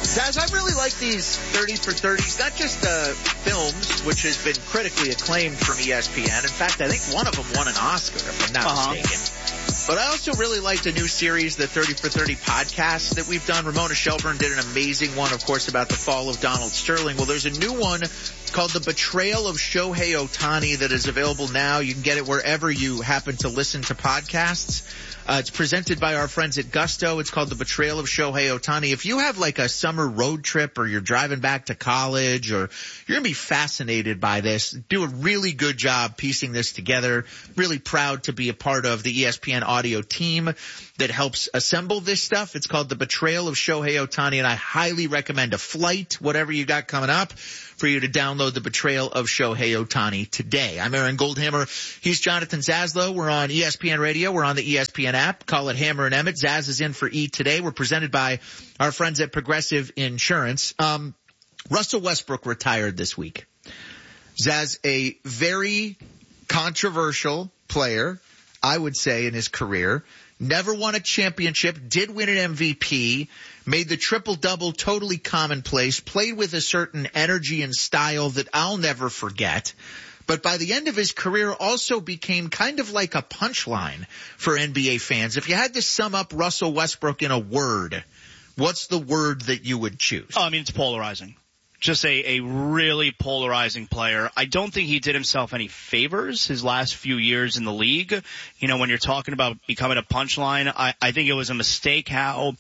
Guys, I really like these 30 for 30s, not just films, which has been critically acclaimed from ESPN. In fact, I think one of them won an Oscar, if I'm not mistaken. But I also really like the new series, the 30 for 30 podcast that we've done. Ramona Shelburne did an amazing one, of course, about the fall of Donald Sterling. Well, there's a new one called The Betrayal of Shohei Ohtani that is available now. You can get it wherever you happen to listen to podcasts. It's presented by our friends at Gusto. It's called The Betrayal of Shohei Ohtani. If you have like a summer road trip or you're driving back to college or you're going to be fascinated by this, do a really good job piecing this together. Really proud to be a part of the ESPN audio team that helps assemble this stuff. It's called The Betrayal of Shohei Ohtani, and I highly recommend a flight, whatever you got coming up, for you to download The Betrayal of Shohei Ohtani today. I'm Aaron Goldhammer. He's Jonathan Zaslow. We're on ESPN Radio. We're on the ESPN app. Call it Hammer and Emmett. Zaz is in for E today. We're presented by our friends at Progressive Insurance. Russell Westbrook retired this week. Zaz, a very controversial player, I would say, in his career. Never won a championship, did win an MVP, made the triple-double totally commonplace, played with a certain energy and style that I'll never forget. But by the end of his career also became kind of like a punchline for NBA fans. If you had to sum up Russell Westbrook in a word, what's the word that you would choose? Oh, I mean, it's polarizing. Just a really polarizing player. I don't think he did himself any favors his last few years in the league. You know, when you're talking about becoming a punchline, I think it was a mistake how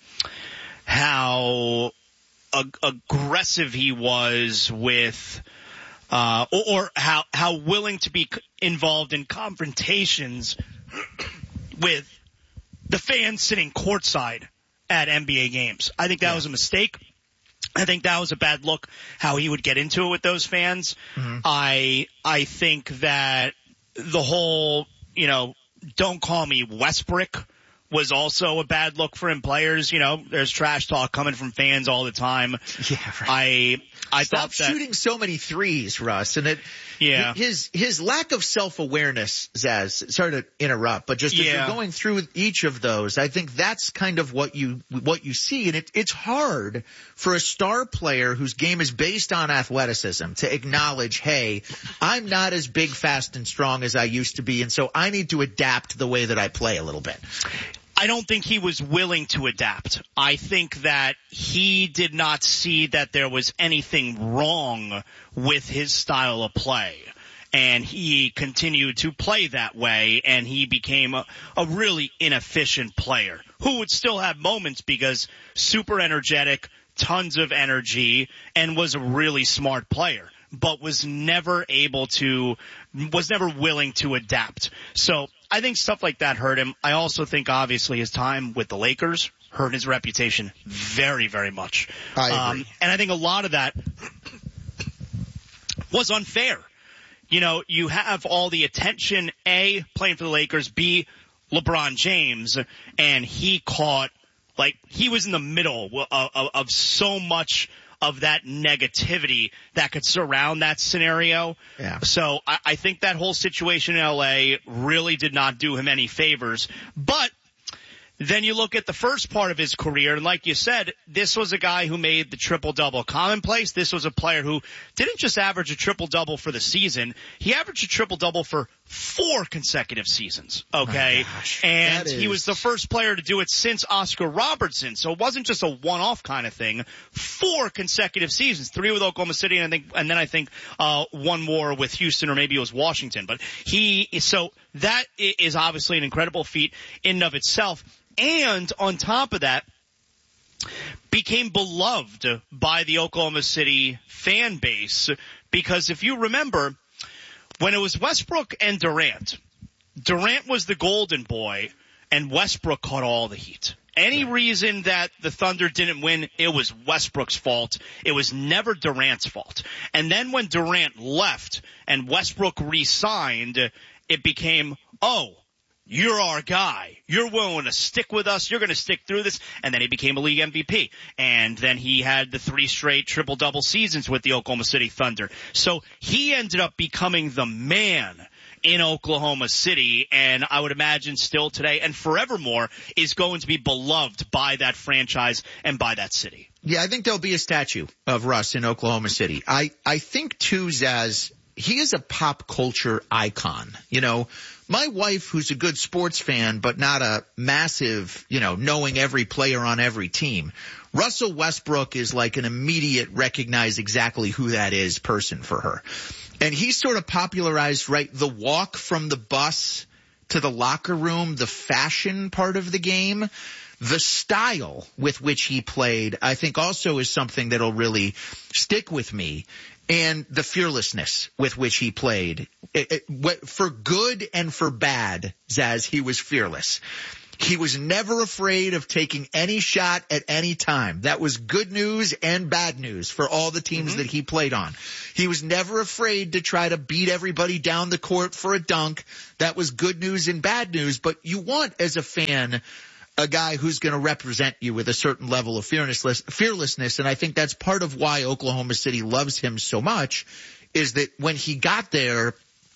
aggressive he was with, or how willing to be involved in confrontations with the fans sitting courtside at NBA games. I think that was a mistake. I think that was a bad look, how he would get into it with those fans. Mm-hmm. I think that the whole, don't call me Westbrook was also a bad look for him players. There's trash talk coming from fans all the time. Yeah, right. I Stop shooting so many threes, Russ. And his lack of self-awareness, Zaz, sorry to interrupt, but just as you're going through each of those, I think that's kind of what you see. And it's hard for a star player whose game is based on athleticism to acknowledge, hey, I'm not as big, fast, and strong as I used to be, and so I need to adapt the way that I play a little bit. I don't think he was willing to adapt. I think that he did not see that there was anything wrong with his style of play. And he continued to play that way, and he became a really inefficient player who would still have moments because super energetic, tons of energy, and was a really smart player, but was never willing to adapt. So I think stuff like that hurt him. I also think obviously his time with the Lakers hurt his reputation very, very much. I agree. And I think a lot of that was unfair. You have all the attention, A, playing for the Lakers, B, LeBron James, and he caught, he was in the middle of so much of that negativity that could surround that scenario. Yeah. So I think that whole situation in LA really did not do him any favors. But then you look at the first part of his career, and like you said, this was a guy who made the triple-double commonplace. This was a player who didn't just average a triple-double for the season. He averaged a triple-double for 4 consecutive seasons, okay? And he was the first player to do it since Oscar Robertson, so it wasn't just a one-off kind of thing. 4 consecutive seasons, 3 with Oklahoma City, and then I think one more with Houston, or maybe it was Washington. But so that is obviously an incredible feat in and of itself. And on top of that, became beloved by the Oklahoma City fan base, because if you remember, when it was Westbrook and Durant was the golden boy and Westbrook caught all the heat. Any reason that the Thunder didn't win, it was Westbrook's fault. It was never Durant's fault. And then when Durant left and Westbrook re-signed, it became, you're our guy. You're willing to stick with us. You're going to stick through this. And then he became a league MVP. And then he had the 3 straight triple-double seasons with the Oklahoma City Thunder. So he ended up becoming the man in Oklahoma City, and I would imagine still today and forevermore is going to be beloved by that franchise and by that city. Yeah, I think there'll be a statue of Russ in Oklahoma City. I think, too, Zaz, he is a pop culture icon. You know, my wife, who's a good sports fan, but not a massive, knowing every player on every team, Russell Westbrook is like an immediate recognize exactly who that is person for her. And he sort of popularized, right, the walk from the bus to the locker room, the fashion part of the game. The style with which he played, I think, also is something that'll really stick with me. And the fearlessness with which he played. For good and for bad, Zaz, he was fearless. He was never afraid of taking any shot at any time. That was good news and bad news for all the teams that he played on. He was never afraid to try to beat everybody down the court for a dunk. That was good news and bad news. But you want, as a fan, a guy who's going to represent you with a certain level of fearlessness. And I think that's part of why Oklahoma City loves him so much, is that when he got there,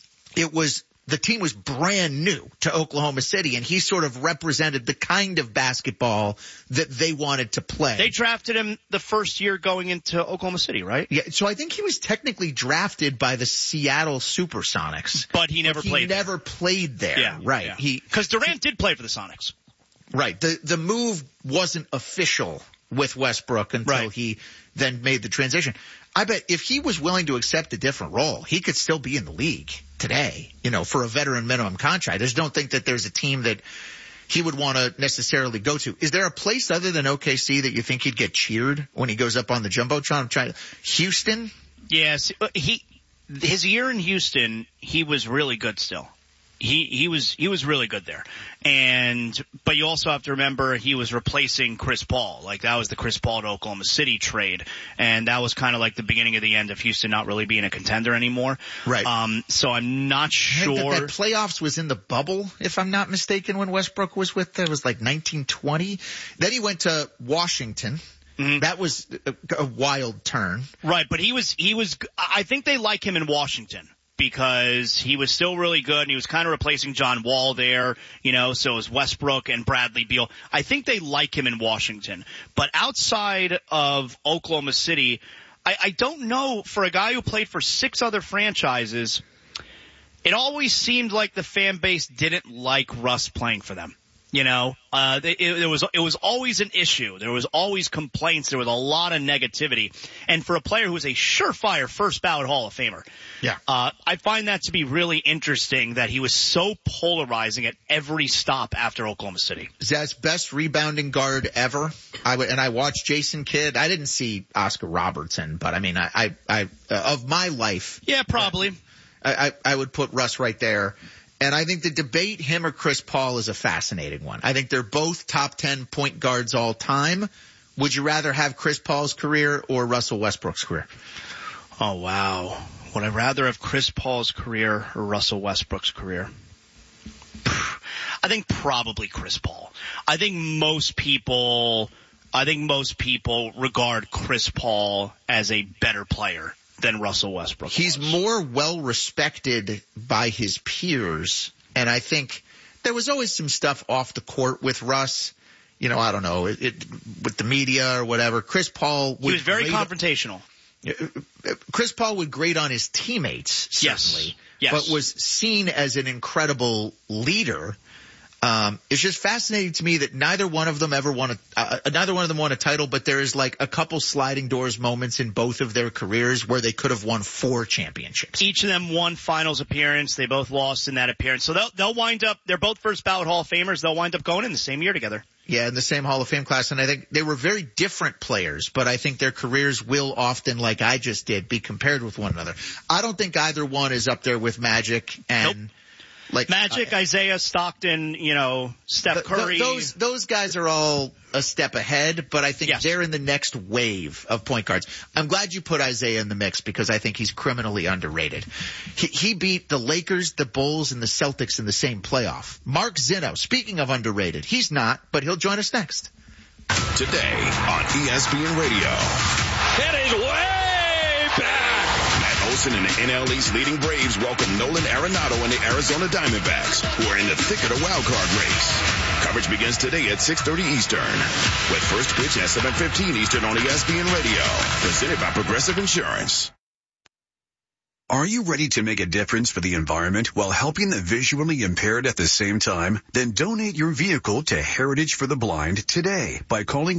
the team was brand new to Oklahoma City, and he sort of represented the kind of basketball that they wanted to play. They drafted him the first year going into Oklahoma City, right? Yeah, so I think he was technically drafted by the Seattle Supersonics. But he never played there. He never played there, yeah, right. Yeah. Because Durant did play for the Sonics. Right. The move wasn't official with Westbrook until he then made the transition. I bet if he was willing to accept a different role, he could still be in the league today, for a veteran minimum contract. I just don't think that there's a team that he would want to necessarily go to. Is there a place other than OKC that you think he'd get cheered when he goes up on the Jumbotron? Houston? Yes. His year in Houston, he was really good still. He was really good there. But you also have to remember he was replacing Chris Paul. Like, that was the Chris Paul to Oklahoma City trade. And that was kind of like the beginning of the end of Houston not really being a contender anymore. Right. So I'm not sure. I think that playoffs was in the bubble, if I'm not mistaken, when Westbrook was with them. It was like 1920. Then he went to Washington. Mm-hmm. That was a wild turn. Right. But I think they like him in Washington, because he was still really good and he was kind of replacing John Wall there, so was Westbrook and Bradley Beal. I think they like him in Washington. But outside of Oklahoma City, I don't know, for a guy who played for 6 other franchises, it always seemed like the fan base didn't like Russ playing for them. It was always an issue. There was always complaints. There was a lot of negativity. And for a player who was a surefire first ballot Hall of Famer, I find that to be really interesting that he was so polarizing at every stop after Oklahoma City. Zaz, best rebounding guard ever. I watched Jason Kidd. I didn't see Oscar Robertson, but I mean, I of my life. Yeah, probably. I would put Russ right there. And I think the debate, him or Chris Paul, is a fascinating one. I think they're both top 10 point guards all time. Would you rather have Chris Paul's career or Russell Westbrook's career? Oh, wow. Would I rather have Chris Paul's career or Russell Westbrook's career? I think probably Chris Paul. I think most people regard Chris Paul as a better player than Russell Westbrook. He's more well respected by his peers, and I think there was always some stuff off the court with Russ. I don't know, with the media or whatever. Chris Paul he was very confrontational. Chris Paul would grate on his teammates, certainly, yes. But was seen as an incredible leader. It's just fascinating to me that neither one of them won a title, but there is like a couple sliding doors moments in both of their careers where they could have won 4 championships. Each of them won finals appearance. They both lost in that appearance. So they'll wind up, they're both first ballot Hall of Famers. They'll wind up going in the same year together. Yeah, in the same Hall of Fame class. And I think they were very different players, but I think their careers will often, like I just did, be compared with one another. I don't think either one is up there with Magic and nope. Like Magic, Isaiah, Stockton, Steph Curry. Those guys are all a step ahead, but I think they're in the next wave of point guards. I'm glad you put Isaiah in the mix because I think he's criminally underrated. He beat the Lakers, the Bulls, and the Celtics in the same playoff. Mark Zinno, speaking of underrated, he's not, but he'll join us next. Today on ESPN Radio. It is way back. And Olsen and the NL East leading Braves welcome Nolan Arenado and the Arizona Diamondbacks, who are in the thick of the wild card race. Coverage begins today at 6:30 Eastern, with first pitch at 7:15 Eastern on ESPN Radio. Presented by Progressive Insurance. Are you ready to make a difference for the environment while helping the visually impaired at the same time? Then donate your vehicle to Heritage for the Blind today by calling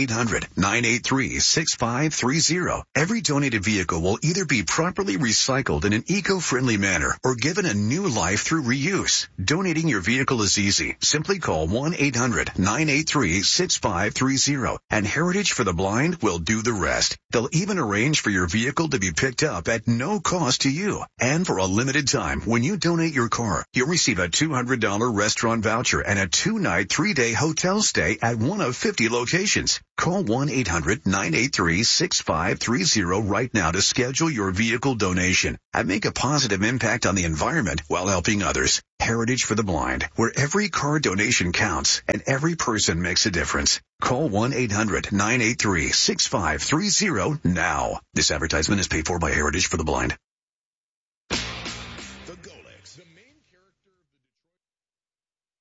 1-800-983-6530. Every donated vehicle will either be properly recycled in an eco-friendly manner or given a new life through reuse. Donating your vehicle is easy. Simply call 1-800-983-6530 and Heritage for the Blind will do the rest. They'll even arrange for your vehicle to be picked up at no cost to you. And for a limited time, when you donate your car, you'll receive a $200 restaurant voucher and a 2-night, 3-day hotel stay at one of 50 locations. Call 1-800-983-6530 right now to schedule your vehicle donation and make a positive impact on the environment while helping others. Heritage for the Blind, where every car donation counts and every person makes a difference. Call 1-800-983-6530 now. This advertisement is paid for by Heritage for the Blind.